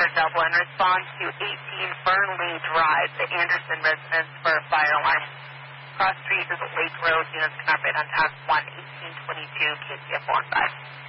for Dublin. Response to 18 Burnley Drive, the Anderson residence for a fire alarm. Cross street is Lake Road. Units can operate on task 1, 1822, KCF 15.